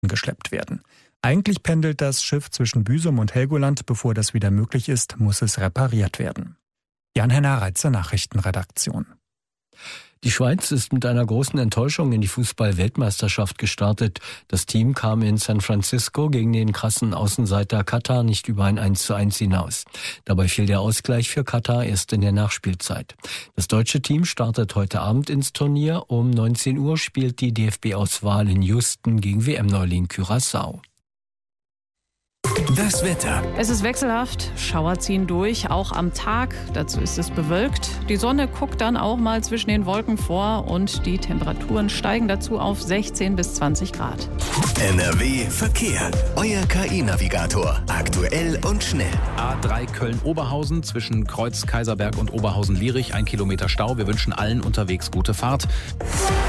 geschleppt werden. Eigentlich pendelt das Schiff zwischen Büsum und Helgoland. Bevor das wieder möglich ist, muss es repariert werden. Jan-Henner Reitzer, Nachrichtenredaktion. Die Schweiz ist mit einer großen Enttäuschung in die Fußball-Weltmeisterschaft gestartet. Das Team kam in San Francisco gegen den krassen Außenseiter Katar nicht über ein 1:1 hinaus. Dabei fiel der Ausgleich für Katar erst in der Nachspielzeit. Das deutsche Team startet heute Abend ins Turnier. Um 19 Uhr spielt die DFB-Auswahl in Houston gegen WM-Neuling Curaçao. Das Wetter. Es ist wechselhaft, Schauer ziehen durch, auch am Tag. Dazu ist es bewölkt. Die Sonne guckt dann auch mal zwischen den Wolken vor und die Temperaturen steigen dazu auf 16 bis 20 Grad. NRW Verkehr. Euer KI-Navigator. Aktuell und schnell. A3 Köln-Oberhausen zwischen Kreuz Kaiserberg und Oberhausen-Lierich. 1 Kilometer Stau. Wir wünschen allen unterwegs gute Fahrt.